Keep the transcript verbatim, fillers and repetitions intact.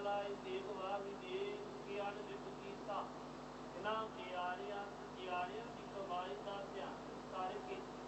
ਲਾਇ ਦੇਖਵਾ ਵੀ ਦੇਖ ਕੇ ਅਣਦਿਤ ਕੀਤਾ। ਇਹਨਾਂ ਪਿਆਰਿਆਂ ਪਿਆਰਿਆਂ ਦੀ ਕਮਾਈ ਦਾ ਧਿਆਨ ਕਰਕੇ